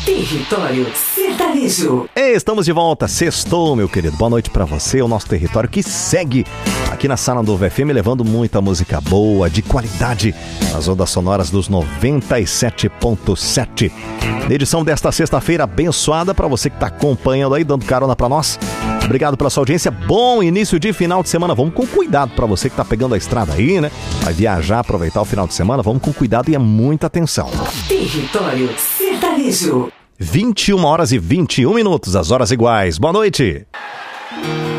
Território Sertanejo. Estamos de volta, sextou, meu querido. Boa noite pra você, o nosso território que segue aqui na Sananduva FM, levando muita música boa, de qualidade, nas ondas sonoras dos 97.7. Na edição desta sexta-feira abençoada, pra você que tá acompanhando aí, dando carona pra nós. Obrigado pela sua audiência, bom início de final de semana. Vamos com cuidado pra você que tá pegando a estrada aí, né? Vai viajar, aproveitar o final de semana, vamos com cuidado e é muita atenção. Território Sertanejo. 21 horas e 21 minutos, as horas iguais. Boa noite.